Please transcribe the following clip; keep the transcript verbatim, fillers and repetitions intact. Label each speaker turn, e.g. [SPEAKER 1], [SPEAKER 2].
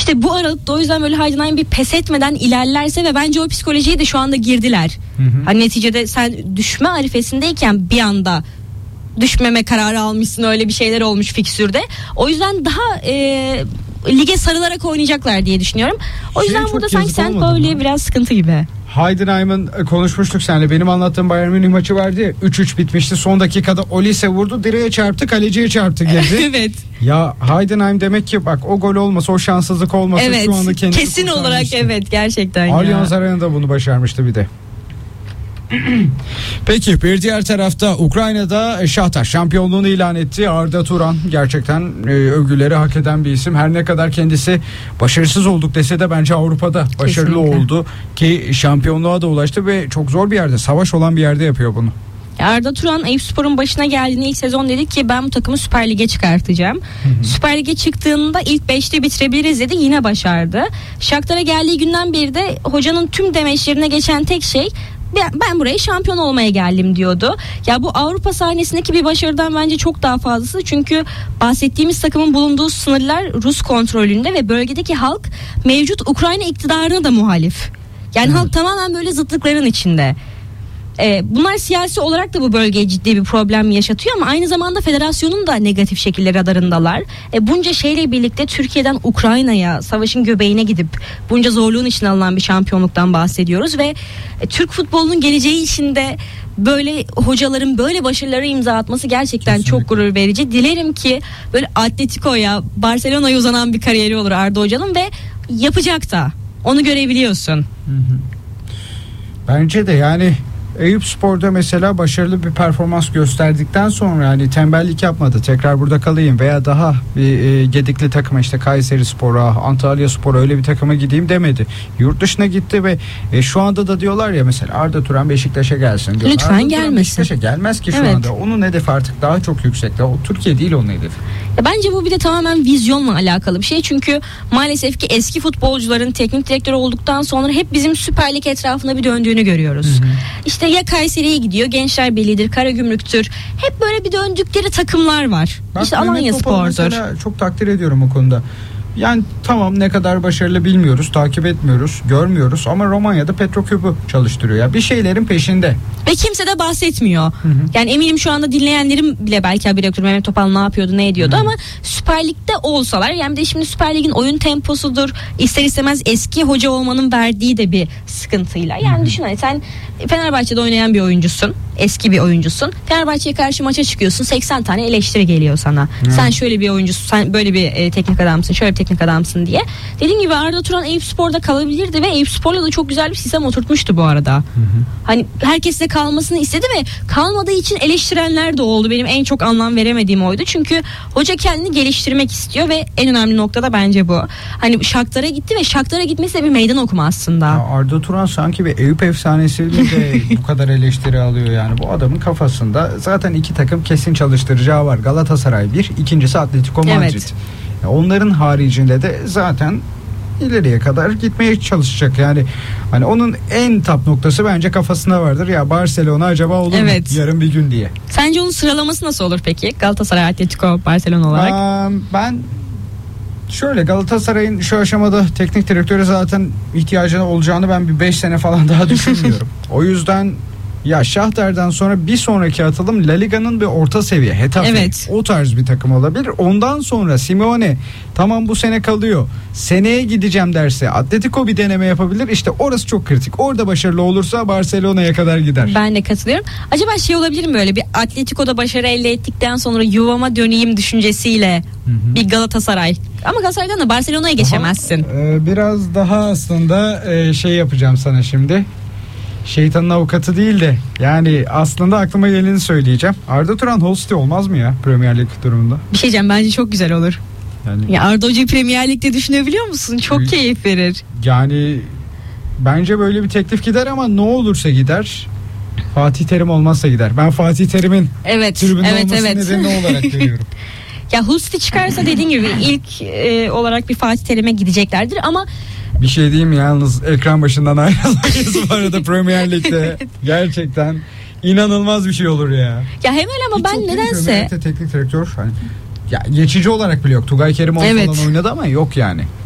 [SPEAKER 1] İşte bu aralıkta o yüzden böyle Heidenheim bir pes etmeden ilerlerse ve bence o psikolojiye de şu anda girdiler. Hı hı. Hani neticede sen düşme arifesindeyken bir anda düşmeme kararı almışsın, öyle bir şeyler olmuş fikstürde. O yüzden daha e, lige sarılarak oynayacaklar diye düşünüyorum. O
[SPEAKER 2] şey
[SPEAKER 1] yüzden burada sanki sen böyle biraz sıkıntı gibi.
[SPEAKER 2] Heidenheim'ın konuşmuştuk seninle. Benim anlattığım Bayern Münih maçı vardı ya, üç üç bitmişti. Son dakikada Olise vurdu, direğe çarptı, kaleciye çarptı girdi.
[SPEAKER 1] Evet.
[SPEAKER 2] Ya Heidenheim demek ki bak, o gol olmasa, o şanssızlık olmasa
[SPEAKER 1] evet,
[SPEAKER 2] şu anda kendini
[SPEAKER 1] kesin olarak evet gerçekten.
[SPEAKER 2] Allianz Arena'da bunu başarmıştı bir de. Peki bir diğer tarafta Ukrayna'da Şahtar şampiyonluğunu ilan etti. Arda Turan gerçekten e, övgüleri hak eden bir isim. Her ne kadar kendisi başarısız olduk dese de bence Avrupa'da başarılı Kesinlikle. oldu ki şampiyonluğa da ulaştı ve çok zor bir yerde, savaş olan bir yerde yapıyor bunu.
[SPEAKER 1] Arda Turan Eyüpspor'un başına geldiğinde ilk sezon dedik ki ben bu takımı Süper Lig'e çıkartacağım. Hı hı. Süper Lig'e çıktığında ilk beşte bitirebiliriz dedi, yine başardı. Shakhtar'a geldiği günden beri de hocanın tüm demeçlerine geçen tek şey ben buraya şampiyon olmaya geldim diyordu. Ya bu Avrupa sahnesindeki bir başarıdan bence çok daha fazlası. Çünkü bahsettiğimiz takımın bulunduğu sınırlar Rus kontrolünde ve bölgedeki halk mevcut Ukrayna iktidarına da muhalif. Yani hmm. halk tamamen böyle zıtlıkların içinde. Ee, bunlar siyasi olarak da bu bölgeye ciddi bir problem yaşatıyor ama aynı zamanda federasyonun da negatif şekilde radarındalar. E, bunca şeyle birlikte Türkiye'den Ukrayna'ya, savaşın göbeğine gidip bunca zorluğun içine alınan bir şampiyonluktan bahsediyoruz ve e, Türk futbolunun geleceği içinde böyle hocaların böyle başarılara imza atması gerçekten Kesinlikle. çok gurur verici. Dilerim ki böyle Atletico'ya, Barcelona'ya uzanan bir kariyeri olur Arda Hoca'nın ve yapacak da. Onu görebiliyorsun. Hı hı.
[SPEAKER 2] Bence de yani Eyüpspor'da mesela başarılı bir performans gösterdikten sonra hani tembellik yapmadı, tekrar burada kalayım veya daha bir e, gedikli takıma, işte Kayserispor'a, Antalyaspor'a, öyle bir takıma gideyim demedi. Yurt dışına gitti ve e, şu anda da diyorlar ya mesela Arda Turan Beşiktaş'a gelsin diyor.
[SPEAKER 1] Lütfen
[SPEAKER 2] Arda
[SPEAKER 1] gelmesin.
[SPEAKER 2] Beşiktaş'a gelmez ki şu
[SPEAKER 1] evet.
[SPEAKER 2] anda. Onun hedefi artık daha çok yüksekte. O Türkiye değil onun hedefi.
[SPEAKER 1] Ya bence bu bir de tamamen vizyonla alakalı bir şey. Çünkü maalesef ki eski futbolcuların teknik direktörü olduktan sonra hep bizim Süper Lig etrafında bir döndüğünü görüyoruz. Hı hı. İşte ya Kayseri'ye gidiyor, Gençler Birliği'dir, Karagümrük'tür. Hep böyle bir döndükleri takımlar var.
[SPEAKER 2] Bak,
[SPEAKER 1] işte Alanyaspor'dur.
[SPEAKER 2] Çok takdir ediyorum o konuda. Yani tamam, ne kadar başarılı bilmiyoruz, takip etmiyoruz, görmüyoruz ama Romanya'da Petroküp'ü çalıştırıyor ya, bir şeylerin peşinde.
[SPEAKER 1] Ve kimse de bahsetmiyor. Hı hı. Yani eminim şu anda dinleyenlerim bile belki haberi yoktur. Mehmet Topal ne yapıyordu, ne ediyordu, hı hı. ama Süper Lig'de olsalar, yani de şimdi Süper Lig'in oyun temposudur, ister istemez eski hoca olmanın verdiği de bir sıkıntıyla. Yani hı hı. düşün, hani sen Fenerbahçe'de oynayan bir oyuncusun, eski bir oyuncusun. Fenerbahçe'ye karşı maça çıkıyorsun, seksen tane eleştiri geliyor sana. Hı. Sen şöyle bir oyuncusun, sen böyle bir e, teknik adamsın, şöyle bir teknik adamsın diye. Dediğim gibi Arda Turan Eyüpspor'da kalabilirdi ve Eyüpspor'la da çok güzel bir sistem oturtmuştu bu arada. Hı hı. Hani herkes de kalmasını istedi ve kalmadığı için eleştirenler de oldu. Benim en çok anlam veremediğim oydu. Çünkü hoca kendini geliştirmek istiyor ve en önemli nokta da bence bu. Hani Shakhtar'a gitti ve Shakhtar'a gitmesi de bir meydan okuma aslında. Ya
[SPEAKER 2] Arda Turan sanki bir Eyüp efsanesi de bu kadar eleştiri alıyor yani. Bu adamın kafasında zaten iki takım kesin çalıştıracağı var. Galatasaray bir, ikincisi Atletico Madrid. Evet. Onların haricinde de zaten ileriye kadar gitmeye çalışacak yani. Hani onun en top noktası bence kafasında vardır. Ya Barcelona acaba olur evet. mu yarın bir gün diye.
[SPEAKER 1] Sence onun sıralaması nasıl olur peki? Galatasaray, Atletico, Barcelona olarak?
[SPEAKER 2] Aa, ben şöyle, Galatasaray'ın şu aşamada teknik direktörü zaten ihtiyacı olacağını ben bir beş sene falan daha düşünmüyorum. O yüzden ya Shakhtar'dan sonra bir sonraki atılım La Liga'nın bir orta seviye Hetafe, evet. o tarz bir takım olabilir. Ondan sonra Simeone tamam bu sene kalıyor, seneye gideceğim derse Atletico bir deneme yapabilir. İşte orası çok kritik. Orada başarılı olursa Barcelona'ya kadar gider.
[SPEAKER 1] Ben de katılıyorum. Acaba şey olabilir mi, böyle bir Atletico'da başarı elde ettikten sonra yuvama döneyim düşüncesiyle hı hı. bir Galatasaray. Ama Galatasaray'dan da Barcelona'ya geçemezsin.
[SPEAKER 2] Daha, e, biraz daha aslında e, şey yapacağım sana şimdi. Şeytanın avukatı değil de yani aslında aklıma geleni söyleyeceğim. Arda Turan Holsti olmaz mı ya Premier Lig durumunda?
[SPEAKER 1] Bir şey diyeceğim, bence çok güzel olur. Yani, ya Arda Hoca'yı Premier Lig'de düşünebiliyor musun? Çok büyük, keyif verir.
[SPEAKER 2] Yani bence böyle bir teklif gider ama ne olursa gider. Fatih Terim olmazsa gider. Ben Fatih Terim'in
[SPEAKER 1] evet,
[SPEAKER 2] tribünde
[SPEAKER 1] evet,
[SPEAKER 2] olması
[SPEAKER 1] evet.
[SPEAKER 2] nedeni olarak görüyorum.
[SPEAKER 1] Ya Hulsti çıkarsa dediğin gibi ilk e, olarak bir Fatih Terim'e gideceklerdir ama
[SPEAKER 2] bir şey diyeyim mi, yalnız ekran başından ayrılmayız bu arada Premier Lig'de. Gerçekten inanılmaz bir şey olur ya.
[SPEAKER 1] Ya hem öyle ama hiç ben nedense
[SPEAKER 2] teknik direktör hani ya geçici olarak bile yok. Tugay Kerimoğlu evet. falan oynadı ama yok yani.